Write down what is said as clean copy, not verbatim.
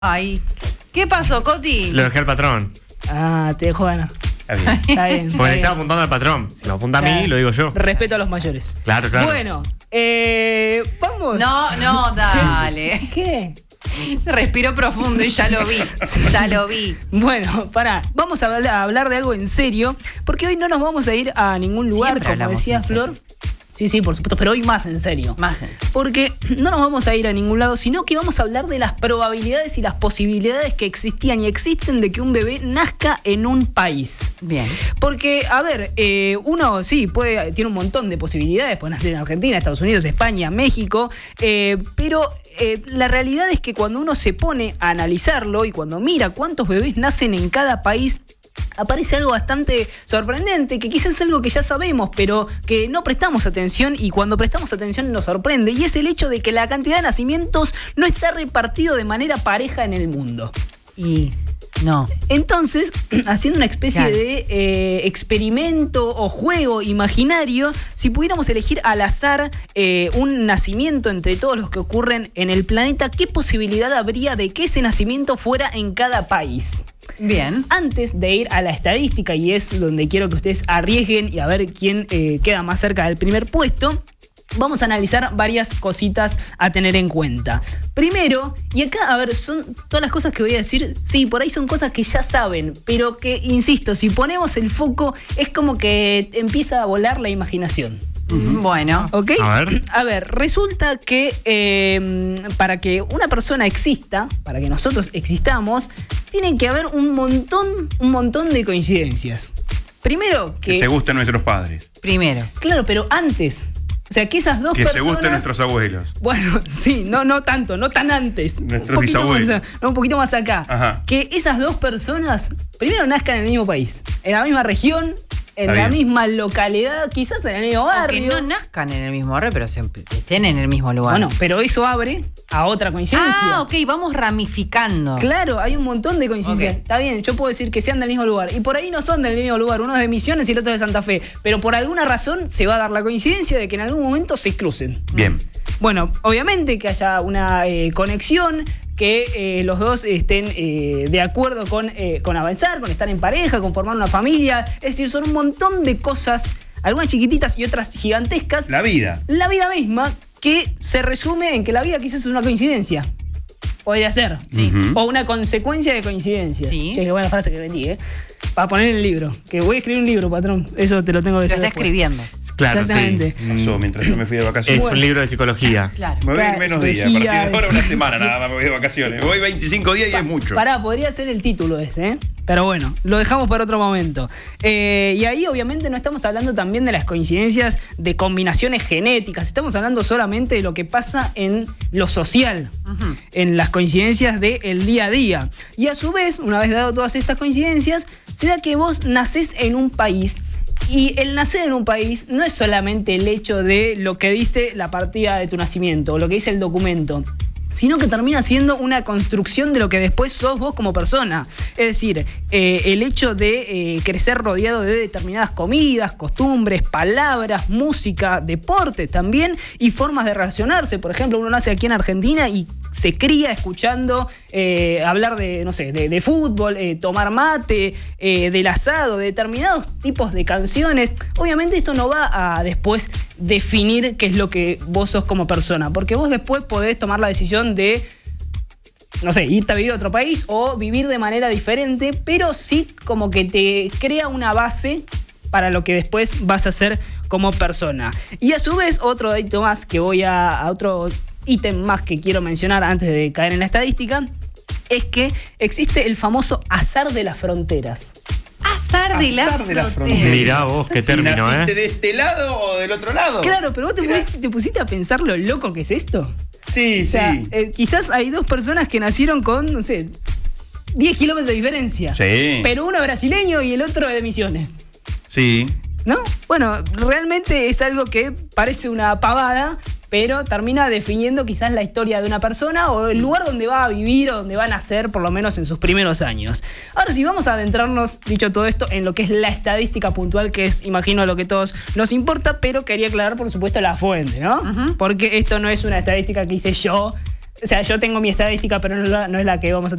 Ay, ¿qué pasó, Coti? Lo dejé al patrón. Ah, te dejo ganar. Está bien. Está bien. Porque le estaba apuntando al patrón. Si lo apunta a mí, lo digo yo. Respeto a los mayores. Claro. Bueno, vamos. No, dale. ¿Qué? Respiró profundo y ya lo vi. Bueno, vamos a hablar de algo en serio, porque hoy no nos vamos a ir a ningún lugar, Siempre como hablamos decía en serio. Flor. Sí, por supuesto, pero hoy más en serio. Más en serio. Porque no nos vamos a ir a ningún lado, sino que vamos a hablar de las probabilidades y las posibilidades que existían y existen de que un bebé nazca en un país. Bien. Porque, a ver, uno sí tiene un montón de posibilidades, puede nacer en Argentina, Estados Unidos, España, México, pero la realidad es que cuando uno se pone a analizarlo y cuando mira cuántos bebés nacen en cada país, aparece algo bastante sorprendente, que quizás es algo que ya sabemos, pero que no prestamos atención, y cuando prestamos atención nos sorprende, y es el hecho de que la cantidad de nacimientos no está repartido de manera pareja en el mundo. Y no. Entonces, haciendo una especie Claro. de experimento o juego imaginario, si pudiéramos elegir al azar un nacimiento entre todos los que ocurren en el planeta, ¿qué posibilidad habría de que ese nacimiento fuera en cada país? Bien. Antes de ir a la estadística, y es donde quiero que ustedes arriesguen y a ver quién queda más cerca del primer puesto, vamos a analizar varias cositas a tener en cuenta. Primero, y acá, a ver, son todas las cosas que voy a decir, sí, por ahí son cosas que ya saben, pero que, insisto, si ponemos el foco, es como que empieza a volar la imaginación. Bueno. ¿Ok? A ver. Resulta que para que una persona exista, para que nosotros existamos, tiene que haber un montón de coincidencias. Primero que se gusten nuestros padres. Primero. Claro, pero antes. O sea, que esas dos personas... Que se gusten nuestros abuelos. Bueno, sí, no tanto, no tan antes. Nuestros bisabuelos. Un poquito más acá. Ajá. Que esas dos personas primero nazcan en el mismo país, en la misma región, en Está la bien. misma localidad, quizás en el mismo O barrio. que no nazcan en el mismo barrio, pero estén en el mismo lugar. Bueno, pero eso abre a otra coincidencia. Ah, ok, vamos ramificando. Claro, hay un montón de coincidencias. Ok. Está bien, yo puedo decir que sean del mismo lugar. Y por ahí no son del mismo lugar. Uno es de Misiones y el otro es de Santa Fe. Pero por alguna razón se va a dar la coincidencia de que en algún momento se crucen. Bien. Bueno, obviamente que haya una conexión, que los dos estén de acuerdo con avanzar, con estar en pareja, con formar una familia. Es decir, son un montón de cosas, algunas chiquititas y otras gigantescas. La vida. La vida misma, que se resume en que la vida quizás es una coincidencia. Podría ser. Sí. Ujú. O una consecuencia de coincidencias. Sí. Che, qué buena frase que vendí, Para poner en el libro. Que voy a escribir un libro, patrón. Eso te lo tengo que Lo decir está después. escribiendo. Claro, Exactamente. sí. Pasó mientras yo me fui de Es vacaciones. un libro de psicología. Claro. Me voy a ir Claro, menos días. A partir de ahora sí. una semana nada más me voy de vacaciones. Me voy 25 días y es mucho. Podría ser el título ese, Pero bueno, lo dejamos para otro momento. Y ahí obviamente no estamos hablando también de las coincidencias de combinaciones genéticas. Estamos hablando solamente de lo que pasa en lo social, en las coincidencias del día a día. Y a su vez, una vez dado todas estas coincidencias, se da que vos nacés en un país. Y el nacer en un país no es solamente el hecho de lo que dice la partida de tu nacimiento o lo que dice el documento, sino que termina siendo una construcción de lo que después sos vos como persona. Es decir, el hecho de crecer rodeado de determinadas comidas, costumbres, palabras, música, deporte también, y formas de relacionarse. Por ejemplo, uno nace aquí en Argentina y se cría escuchando hablar de, no sé, de fútbol, tomar mate, del asado, de determinados tipos de canciones. Obviamente esto no va a después definir qué es lo que vos sos como persona, porque vos después podés tomar la decisión de, no sé, irte a vivir a otro país o vivir de manera diferente, pero sí como que te crea una base para lo que después vas a hacer como persona. Y a su vez, otro dato más que otro ítem más que quiero mencionar antes de caer en la estadística, es que existe el famoso azar de las fronteras. Azar de la frontera. Mirá vos, qué ¿Y término, naciste de este lado o del otro lado? Claro, pero vos te pusiste a pensar lo loco que es esto. Sí, O sea, sí. quizás hay dos personas que nacieron con, no sé, 10 kilómetros de diferencia. Sí. Pero uno brasileño y el otro de Misiones. Sí. ¿No? Bueno, realmente es algo que parece una pavada, pero termina definiendo quizás la historia de una persona o el lugar donde va a vivir o donde va a nacer, por lo menos en sus primeros años. Ahora sí, vamos a adentrarnos, dicho todo esto, en lo que es la estadística puntual, que es, imagino, lo que a todos nos importa, pero quería aclarar, por supuesto, la fuente, ¿no? Porque esto no es una estadística que hice yo O sea, yo tengo mi estadística, pero no es la que vamos a